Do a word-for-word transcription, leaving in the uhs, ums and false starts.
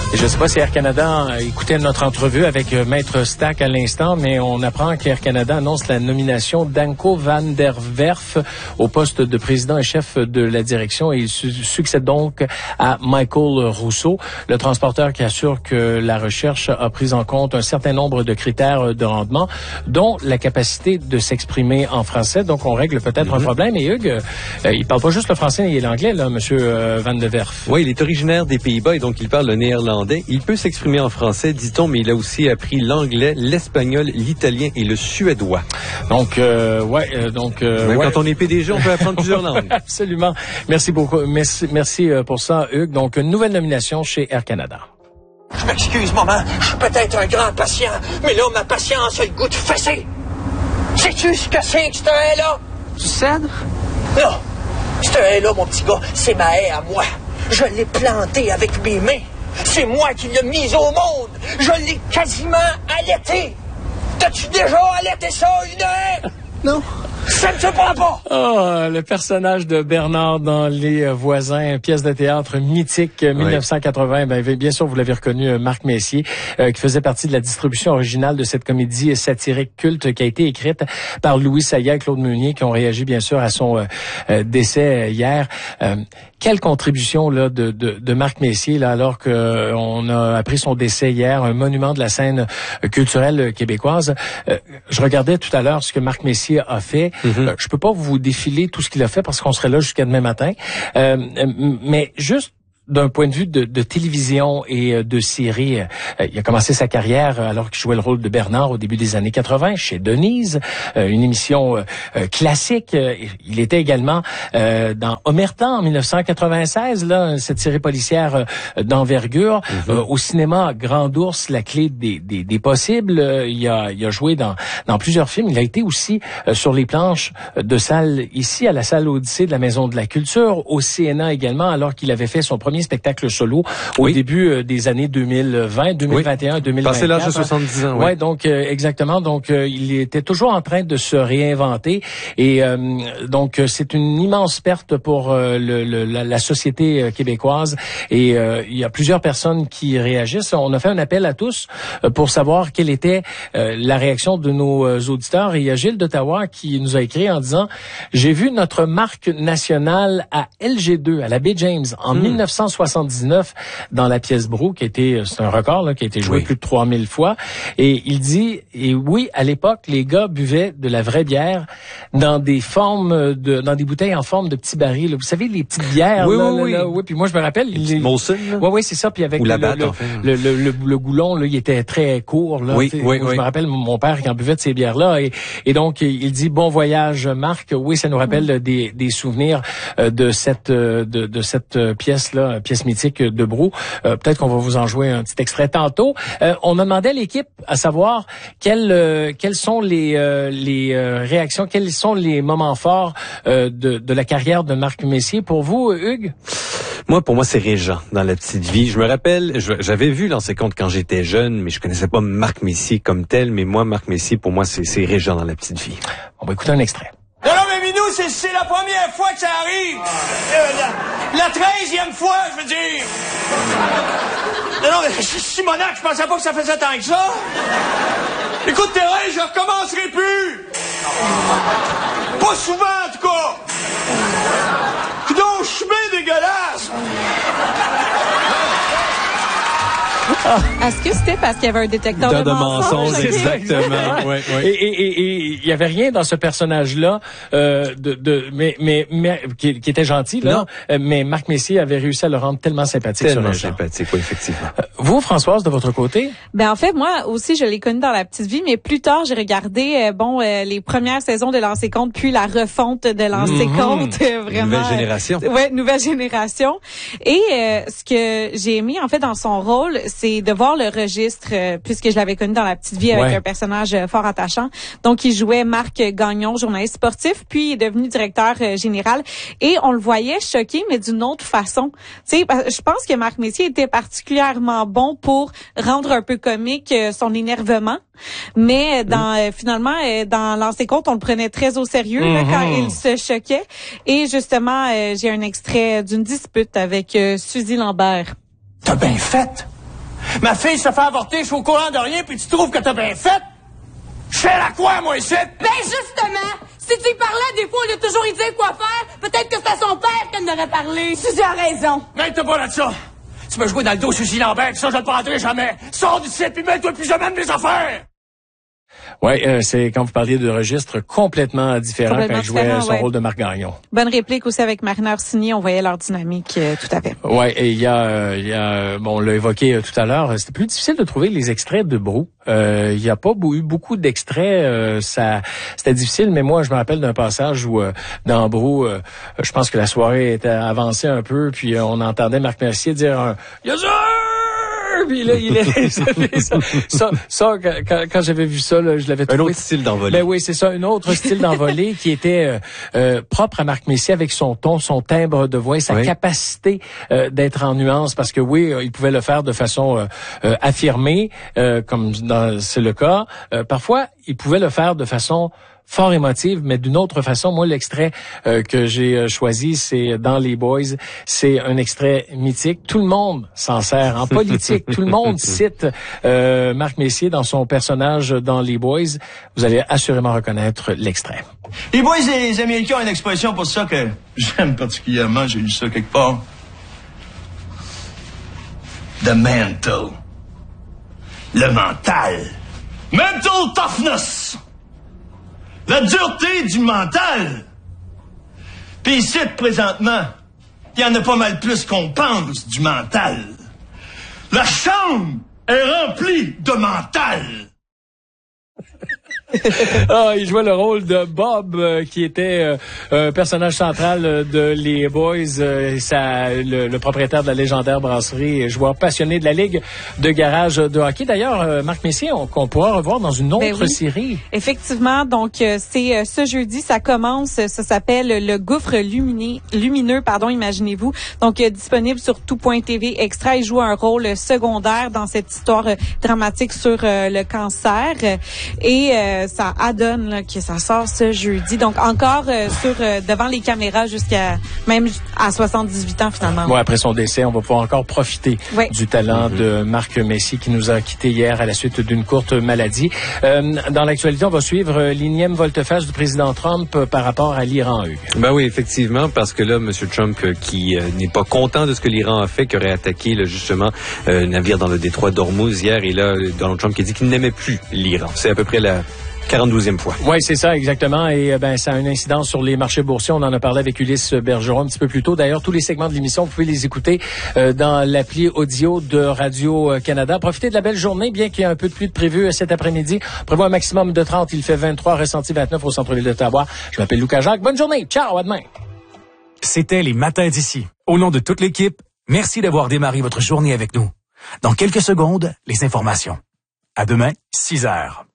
Et je ne sais pas si Air Canada écoutait notre entrevue avec Maître Stack à l'instant, mais on apprend qu'Air Canada annonce la nomination d'Anko van der Werf au poste de président et chef de la direction et il su- succède donc à Michael Rousseau, le transporteur qui assure que la recherche a pris en compte un certain nombre de critères de rendement, dont la capacité de s'exprimer en français. Donc, on règle peut-être mm-hmm. un problème. Et Hugues, euh, il parle pas juste le français et l'anglais, là, Monsieur euh, van der Werf. Oui, il est originaire des Pays-Bas et donc il parle le néerlandais. Il peut s'exprimer en français, dit-on, mais il a aussi appris l'anglais, l'espagnol, l'italien et le suédois. Donc, euh, ouais, euh, donc... Euh, Même ouais. quand on est P D G, on peut apprendre plusieurs langues. Absolument. Merci beaucoup. Merci, merci pour ça, Hugues. Donc, une nouvelle nomination chez Air Canada. Je m'excuse, maman. Je suis peut-être un grand patient, mais là, ma patience a le goût de fesser. Sais-tu ce que c'est que ce haie-là? Du cèdre? Non. Ce haie-là, mon petit gars, c'est ma haie à moi. Je l'ai plantée avec mes mains. C'est moi qui l'ai mise au monde. Je l'ai quasiment allaitée. T'as-tu déjà allaité ça, une haie? Non. Ça ne se prend pas! Oh, le personnage de Bernard dans Les Voisins, pièce de théâtre mythique, oui. mille neuf cent quatre-vingts. Ben, bien sûr, vous l'avez reconnu, Marc Messier, euh, qui faisait partie de la distribution originale de cette comédie satirique culte qui a été écrite par Louis Sayah et Claude Meunier, qui ont réagi, bien sûr, à son euh, décès hier. Euh, quelle contribution là de, de, de Marc Messier, là, alors qu'on a appris son décès hier, un monument de la scène culturelle québécoise. Euh, je regardais tout à l'heure ce que Marc Messier a fait. Mm-hmm. Euh, je peux pas vous défiler tout ce qu'il a fait parce qu'on serait là jusqu'à demain matin. Euh, mais juste d'un point de vue de, de télévision et de série, euh, il a commencé sa carrière alors qu'il jouait le rôle de Bernard au début des années quatre-vingts chez Denise, euh, une émission euh, classique. Il était également euh, dans Omerta en mille neuf cent quatre-vingt-seize, là, cette série policière euh, d'envergure. Mm-hmm. Euh, au cinéma, Grand Ours, la clé des, des, des possibles. Euh, il, a, il a joué dans, dans plusieurs films. Il a été aussi euh, sur les planches de salle ici, à la salle Odyssée de la Maison de la Culture, au C N A également, alors qu'il avait fait son premier spectacle solo au oui. début euh, des années deux mille vingt, deux mille vingt et un, oui. deux mille vingt-quatre. Passé l'âge de soixante-dix ans, oui. Ouais, donc euh, exactement. Donc euh, il était toujours en train de se réinventer et euh, donc euh, c'est une immense perte pour euh, le, le, la, la société euh, québécoise et euh, il y a plusieurs personnes qui réagissent. On a fait un appel à tous euh, pour savoir quelle était euh, la réaction de nos euh, auditeurs. Et il y a Gilles d'Ottawa qui nous a écrit en disant « J'ai vu notre marque nationale à L G deux, à la baie James, en hmm. mille neuf cent soixante-dix-neuf dans la pièce Brou, qui était, c'est un record, là, qui a été joué oui. plus de trois mille fois. Et il dit, et oui, à l'époque, les gars buvaient de la vraie bière dans des formes de, dans des bouteilles en forme de petits barils. Là. Vous savez, les petites bières, oui, là, oui, là, là, oui. oui. Puis moi, je me rappelle, les Molson, là. Oui, oui, c'est ça. Puis avec Ou le, la batte, le, en fait. le, le, le, le goulon, là, il était très court, là. Oui, oui, je oui. me rappelle mon père qui en buvait de ces bières-là. Et, et donc, il dit, bon voyage, Marc. Oui, ça nous rappelle mm. des, des souvenirs de cette, de, de cette pièce-là, pièce mythique de Brou. Euh, peut-être qu'on va vous en jouer un petit extrait tantôt. Euh, on a demandé à l'équipe à savoir quelles, euh, quelles sont les, euh, les euh, réactions, quels sont les moments forts euh, de, de la carrière de Marc Messier. Pour vous, Hugues? Moi, pour moi, c'est Régent dans La Petite Vie. Je me rappelle, je, j'avais vu Lancer compte quand j'étais jeune, mais je connaissais pas Marc Messier comme tel. Mais moi, Marc Messier, pour moi, c'est, c'est Régent dans La Petite Vie. On va écouter un extrait. Non, non, mais Minou, c'est, c'est la première fois que ça arrive. Euh, la, la treizième fois, je veux dire. Non, non, mais Simonac, je pensais pas que ça faisait tant que ça. Écoute, Thérèse, je recommencerai plus. Pas souvent, en tout cas. Donc, je suis bien dégueulasse. Ah. Est-ce que c'était parce qu'il y avait un détecteur de, de, de mensonges? mensonges exactement. ouais, ouais. Et, et, et, et il y avait rien dans ce personnage-là, euh, de, de, mais, mais, mais qui, qui était gentil là. Non. Mais Marc Messier avait réussi à le rendre tellement sympathique. Tellement sympathique, oui, effectivement. Vous, Françoise, de votre côté? Ben en fait, moi aussi, je l'ai connu dans La Petite Vie, mais plus tard, j'ai regardé euh, bon euh, les premières saisons de Lancer compte, puis la refonte de Lancer compte, mm-hmm. euh, vraiment. Nouvelle génération. Euh, ouais, nouvelle génération. Et euh, ce que j'ai aimé en fait dans son rôle, c'est de voir le registre, euh, puisque je l'avais connu dans La Petite Vie avec ouais. un personnage euh, fort attachant. Donc, il jouait Marc Gagnon, journaliste sportif, puis il est devenu directeur euh, général. Et on le voyait choqué, mais d'une autre façon. Tu sais, je pense que Marc Messier était particulièrement bon pour rendre un peu comique euh, son énervement. Mais dans euh, finalement, euh, dans Lancer compte, on le prenait très au sérieux mm-hmm. là, quand il se choquait. Et justement, euh, j'ai un extrait d'une dispute avec euh, Suzy Lambert. T'as bien fait. Ma fille se fait avorter, je suis au courant de rien, puis tu trouves que t'as bien fait? Je fais la quoi, moi, ici? Ben, justement! Si tu y parlais, des fois, au lieu de toujours y dire quoi faire, peut-être que c'est à son père qu'elle n'aurait parlé. Suzy a raison. Mais t'as pas là de ça. Tu m'as joué dans le dos, Suzy Lambert, ça, je ne prendrai jamais. Sors d'ici, puis mets-toi plus jamais de mes affaires! Oui, euh, c'est quand vous parliez de registre complètement différent complètement quand il jouait son ouais. rôle de Marc Gagnon. Bonne réplique aussi avec Marina Orsini, on voyait leur dynamique euh, tout à fait. Oui, et il y a, euh, il y a, bon, on l'a évoqué euh, tout à l'heure, c'était plus difficile de trouver les extraits de Brou. Euh, il y a pas eu beaucoup d'extraits, euh, ça, c'était difficile, mais moi je me rappelle d'un passage où euh, dans Brou, euh, je pense que la soirée était avancée un peu, puis euh, on entendait Marc Mercier dire un « Yes sir! » Puis là, il est, ça, ça, ça, quand, quand j'avais vu ça, là, je l'avais trouvé. Un autre style d'envolée. Ben oui, c'est ça, un autre style d'envolée qui était euh, euh, propre à Marc Messier avec son ton, son timbre de voix et sa oui. capacité euh, d'être en nuance. Parce que oui, il pouvait le faire de façon euh, euh, affirmée, euh, comme dans, c'est le cas. Euh, parfois, il pouvait le faire de façon fort émotive, mais d'une autre façon. Moi, l'extrait euh, que j'ai choisi, c'est dans Les Boys. C'est un extrait mythique. Tout le monde s'en sert en politique. Tout le monde cite euh, Marc Messier dans son personnage dans Les Boys. Vous allez assurément reconnaître l'extrait. Les Boys, les Américains ont une expression pour ça que j'aime particulièrement. J'ai lu ça quelque part. The mental. Le mental. Mental toughness. La dureté du mental. Puis ici, présentement, il y en a pas mal plus qu'on pense du mental. La chambre est remplie de mental. Ah, il jouait le rôle de Bob, euh, qui était euh, un personnage central euh, de Les Boys. Euh, ça, le, le propriétaire de la légendaire brasserie, joueur passionné de la Ligue de garage de hockey. D'ailleurs, euh, Marc Messier, on, qu'on pourra revoir dans une autre ben oui. série. Effectivement, donc euh, c'est euh, ce jeudi, ça commence, ça s'appelle Le Gouffre lumineux, lumineux, pardon, imaginez-vous. Donc euh, disponible sur tout point t v extra. Il joue un rôle secondaire dans cette histoire euh, dramatique sur euh, le cancer. Et euh, ça adonne là, que ça sort ce jeudi. Donc encore euh, sur euh, devant les caméras jusqu'à même à soixante-dix-huit ans finalement. Ouais, après son décès, on va pouvoir encore profiter ouais. du talent mm-hmm. de Marc Messier qui nous a quittés hier à la suite d'une courte maladie. Euh, dans l'actualité, on va suivre l'énième volte-face du président Trump euh, par rapport à l'Iran. Hugues. Ben oui, effectivement, parce que là, M. Trump euh, qui euh, n'est pas content de ce que l'Iran a fait, qui aurait attaqué là, justement euh, un navire dans le détroit d'Ormuz hier, et là, Donald Trump qui a dit qu'il n'aimait plus l'Iran. C'est à peu près la quarante-douzième fois. Oui, c'est ça, exactement. Et ben, ça a une incidence sur les marchés boursiers. On en a parlé avec Ulysse Bergeron un petit peu plus tôt. D'ailleurs, tous les segments de l'émission, vous pouvez les écouter euh, dans l'appli audio de Radio-Canada. Profitez de la belle journée, bien qu'il y ait un peu de pluie de prévu cet après-midi. On prévoit un maximum de trente. Il fait vingt-trois, ressenti vingt-neuf au centre-ville d'Ottawa. Je m'appelle Lucas Jacques. Bonne journée. Ciao, à demain. C'était les Matins d'ici. Au nom de toute l'équipe, merci d'avoir démarré votre journée avec nous. Dans quelques secondes, les informations. À demain, six heures.